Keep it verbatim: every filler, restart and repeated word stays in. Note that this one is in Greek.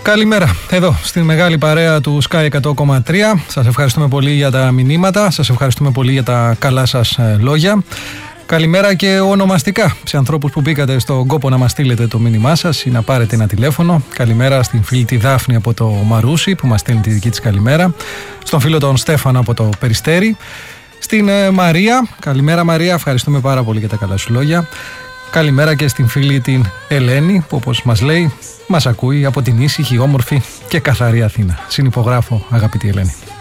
Καλημέρα, εδώ στην μεγάλη παρέα του Sky εκατό κόμμα τρία. Σας ευχαριστούμε πολύ για τα μηνύματα, σας ευχαριστούμε πολύ για τα καλά σας λόγια. Καλημέρα και ονομαστικά σε ανθρώπους που μπήκατε στον κόπο να μας στείλετε το μήνυμά σας ή να πάρετε ένα τηλέφωνο. Καλημέρα στην φίλη τη Δάφνη από το Μαρούσι που μας στέλνει τη δική της καλημέρα. Στον φίλο τον Στέφανο από το Περιστέρι. Στην ε, Μαρία, καλημέρα Μαρία, ευχαριστούμε πάρα πολύ για τα καλά σου λόγια. Καλημέρα και στην φίλη την Ελένη που, όπως μας λέει, μας ακούει από την ήσυχη, όμορφη και καθαρή Αθήνα. Συνυπογράφω, αγαπητή Ελένη.